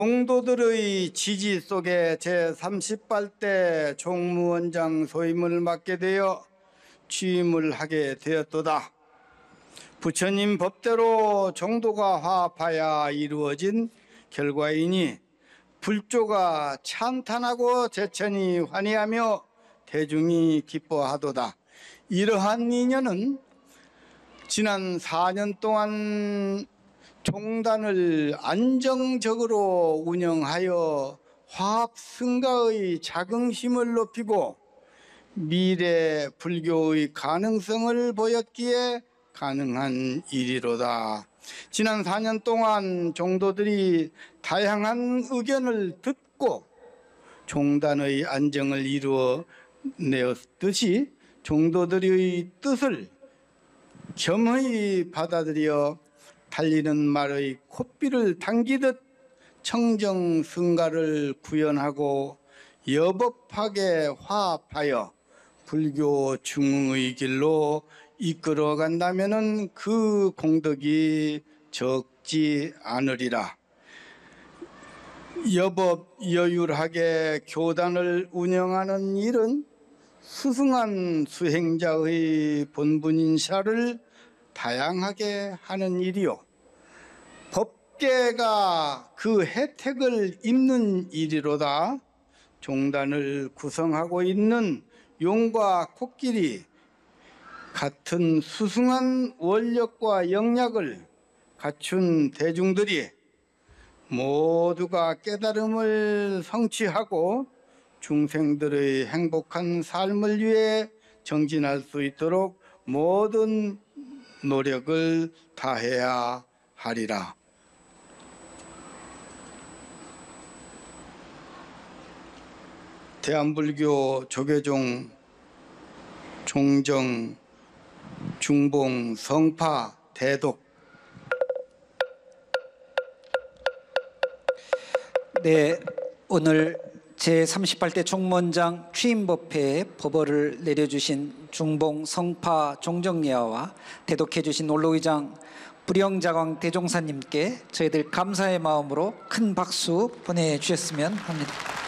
종도들의 지지 속에 제30발대 총무원장 소임을 맡게 되어 취임을 하게 되었도다. 부처님 법대로 종도가 화합하여 이루어진 결과이니 불조가 찬탄하고 제천이 환희하며 대중이 기뻐하도다. 이러한 인연은 지난 4년 동안 종단을 안정적으로 운영하여 화합 승가의 자긍심을 높이고 미래 불교의 가능성을 보였기에 가능한 일이로다. 지난 4년 동안 종도들이 다양한 의견을 듣고 종단의 안정을 이루어내었듯이 종도들의 뜻을 겸허히 받아들여 달리는 말의 콧비를 당기듯 청정승가를 구현하고 여법하게 화합하여 불교 중흥의 길로 이끌어 간다면 그 공덕이 적지 않으리라. 여법여율하게 교단을 운영하는 일은 수승한 수행자의 본분인사를 다양하게 하는 일이요, 법계가 그 혜택을 입는 일이로다. 종단을 구성하고 있는 용과 코끼리 같은 수승한 원력과 영약을 갖춘 대중들이 모두가 깨달음을 성취하고 중생들의 행복한 삶을 위해 정진할 수 있도록 모든 노력을 다해야 하리라. 대한불교 조계종 종정 중봉 성파 대독. 네, 오늘 제38대 총무원장 취임법회에 법어를 내려주신 중봉 성파 종정예화와 대독해 주신 원로의장 불영자광 대종사님께 저희들 감사의 마음으로 큰 박수 보내주셨으면 합니다.